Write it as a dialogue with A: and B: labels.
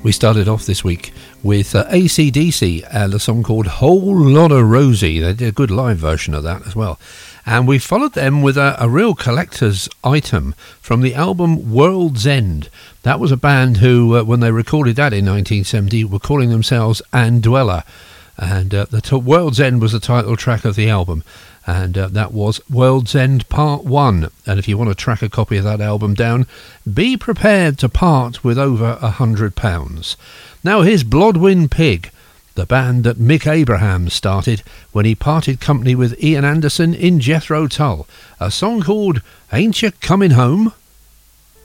A: We started off this week with AC/DC and a song called Whole Lotta Rosie. They did a good live version of that as well. And we followed them with a real collector's item from the album World's End. That was a band who, when they recorded that in 1970, were calling themselves Andwella. And World's End was the title track of the album. And that was World's End Part 1. And if you want to track a copy of that album down, be prepared to part with over £100. Now here's Blodwyn Pig, the band that Mick Abraham started when he parted company with Ian Anderson in Jethro Tull. A song called Ain't You Coming Home?